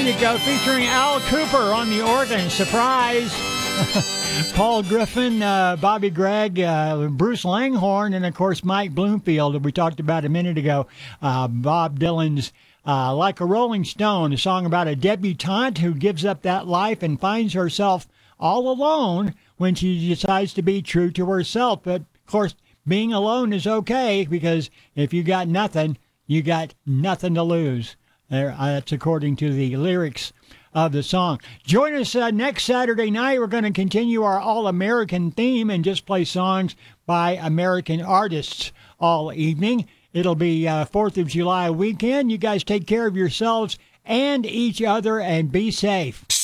you go, featuring Al Cooper on the organ. Surprise! Paul Griffin, Bobby Gregg, Bruce Langhorne, and, of course, Mike Bloomfield, that we talked about a minute ago. Bob Dylan's Like a Rolling Stone, a song about a debutante who gives up that life and finds herself all alone when she decides to be true to herself. But, of course, being alone is okay, because if you got nothing, you got nothing to lose. That's according to the lyrics of the song. Join us next Saturday night. We're going to continue our All-American theme and just play songs by American artists all evening. It'll be 4th of July weekend. You guys take care of yourselves and each other and be safe.